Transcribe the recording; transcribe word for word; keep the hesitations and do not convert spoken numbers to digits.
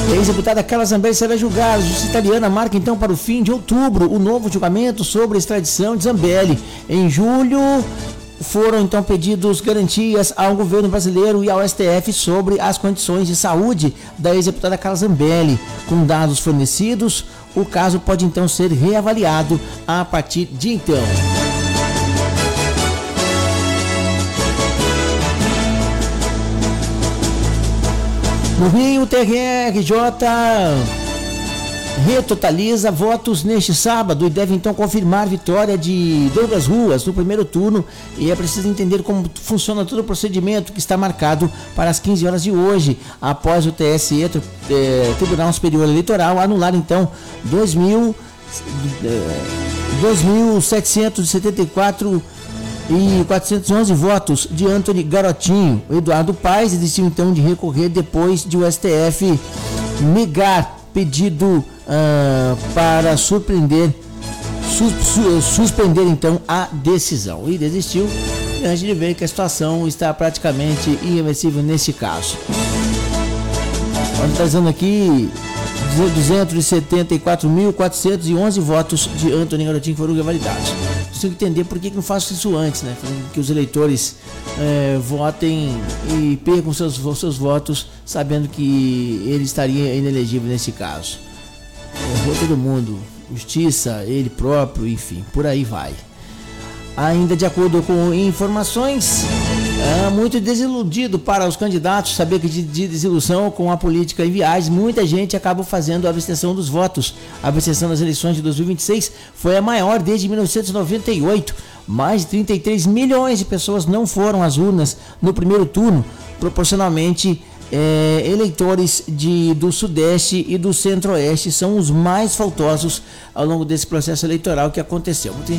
Ex-deputada Carla Zambelli será julgada. A Justiça italiana marca então para o fim de outubro o novo julgamento sobre a extradição de Zambelli. Em julho, foram então pedidos garantias ao governo brasileiro e ao S T F sobre as condições de saúde da ex-deputada Carla Zambelli. Com dados fornecidos, o caso pode então ser reavaliado a partir de então. No Rio, o T R J retotaliza votos neste sábado e deve então confirmar vitória de Douglas Ruas no primeiro turno, e é preciso entender como funciona todo o procedimento que está marcado para as quinze horas de hoje, após o T S E, eh, Tribunal Superior Eleitoral, anular então dois mil setecentos e setenta e quatro e quatrocentos e onze votos de Antony Garotinho. O Eduardo Paes decidiu então de recorrer depois de o S T F negar pedido uh, para surpreender, su, su, suspender então a decisão, e desistiu antes de ver que a situação está praticamente irreversível nesse caso. Estamos trazendo aqui duzentos e setenta e quatro mil quatrocentos e onze votos de Antony Garotinho que foram revalidados. Você tem que entender por que, que não faço isso antes, né? Que os eleitores é, votem e percam seus, seus votos sabendo que ele estaria inelegível nesse caso. Errou todo mundo, justiça, ele próprio, enfim, por aí vai. Ainda de acordo com informações, é muito desiludido para os candidatos saber que de, de desilusão com a política em viagem, muita gente acaba fazendo a abstenção dos votos. A abstenção das eleições de dois mil e vinte e seis foi a maior desde mil novecentos e noventa e oito. Mais de trinta e três milhões de pessoas não foram às urnas no primeiro turno, proporcionalmente. É, eleitores de, do Sudeste e do Centro-Oeste são os mais faltosos ao longo desse processo eleitoral que aconteceu. Muita